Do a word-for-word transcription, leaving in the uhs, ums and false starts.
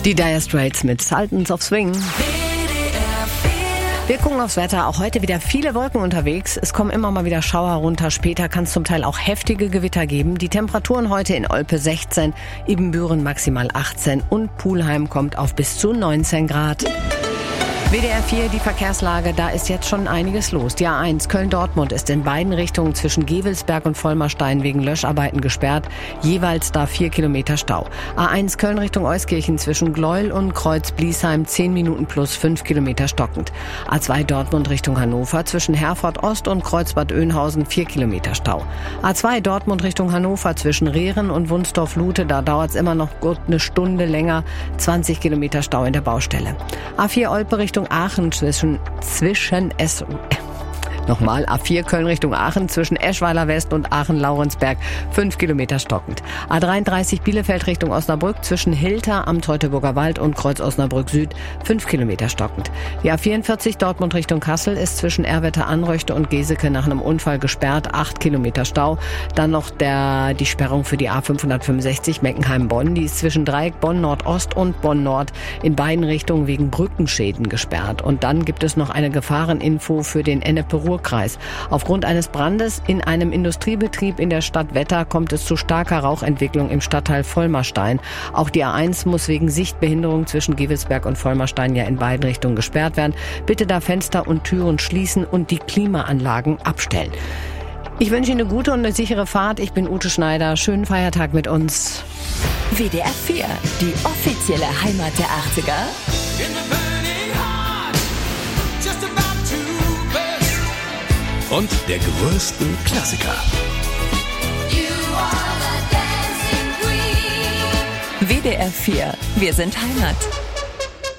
Die Dire Straits mit Sultans of Swing. Wir gucken aufs Wetter. Auch heute wieder viele Wolken unterwegs. Es kommen immer mal wieder Schauer runter. Später kann es zum Teil auch heftige Gewitter geben. Die Temperaturen heute in Olpe sechzehn, Ibbenbüren maximal achtzehn und Pulheim kommt auf bis zu neunzehn Grad. W D R vier, die Verkehrslage, da ist jetzt schon einiges los. Die A eins Köln-Dortmund ist in beiden Richtungen zwischen Gevelsberg und Vollmerstein wegen Löscharbeiten gesperrt. Jeweils da vier Kilometer Stau. A eins Köln Richtung Euskirchen zwischen Gleuel und Kreuz-Bliesheim zehn Minuten plus fünf Kilometer stockend. A zwei Dortmund Richtung Hannover zwischen Herford Ost und Kreuzbad Oeynhausen vier Kilometer Stau. A zwei Dortmund Richtung Hannover zwischen Rehren und Wunsdorf-Lute, da dauert es immer noch gut eine Stunde länger, zwanzig Kilometer Stau in der Baustelle. A vier Olpe Richtung Aachen zwischen, zwischen es, nochmal A vier Köln Richtung Aachen zwischen Eschweiler West und Aachen-Laurensberg fünf Kilometer stockend. A dreiunddreißig Bielefeld Richtung Osnabrück zwischen Hilter am Teutoburger Wald und Kreuz Osnabrück Süd fünf Kilometer stockend. Die A vierundvierzig Dortmund Richtung Kassel ist zwischen Erwetter-Anröchte und Geseke nach einem Unfall gesperrt, acht Kilometer Stau. Dann noch der, die Sperrung für die A fünfhundertfünfundsechzig Meckenheim-Bonn, die ist zwischen Dreieck Bonn-Nordost und Bonn-Nord in beiden Richtungen wegen Brückenschäden gesperrt. Und dann gibt es noch eine Gefahreninfo für den Ennepe-Ruhr-Kreis. Aufgrund eines Brandes in einem Industriebetrieb in der Stadt Wetter kommt es zu starker Rauchentwicklung im Stadtteil Vollmerstein. Auch die A eins muss wegen Sichtbehinderung zwischen Gevelsberg und Vollmerstein ja in beiden Richtungen gesperrt werden. Bitte da Fenster und Türen schließen und die Klimaanlagen abstellen. Ich wünsche Ihnen eine gute und eine sichere Fahrt. Ich bin Ute Schneider. Schönen Feiertag mit uns. W D R vier, die offizielle Heimat der achtziger. Und der größten Klassiker. W D R vier, wir sind Heimat.